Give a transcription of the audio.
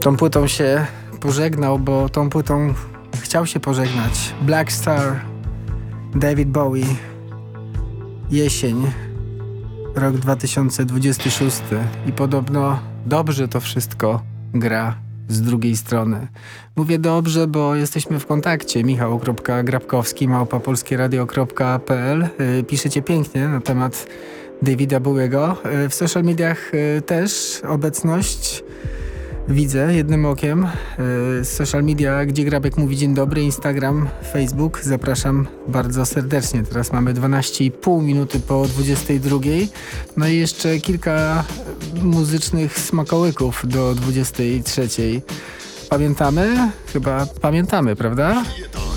Tą płytą się pożegnał, bo tą płytą chciał się pożegnać. Black Star, David Bowie, jesień, rok 2026 i podobno dobrze to wszystko gra z drugiej strony. Mówię dobrze, bo jesteśmy w kontakcie. michał.grabkowski@polskieradio.pl. Piszecie pięknie na temat Davida Bowiego. W social mediach też obecność widzę jednym okiem. Social media, gdzie Grabek mówi dzień dobry, Instagram, Facebook. Zapraszam bardzo serdecznie. Teraz mamy 12,5 minuty po 22. No i jeszcze kilka muzycznych smakołyków do 23. Pamiętamy? Chyba pamiętamy, prawda?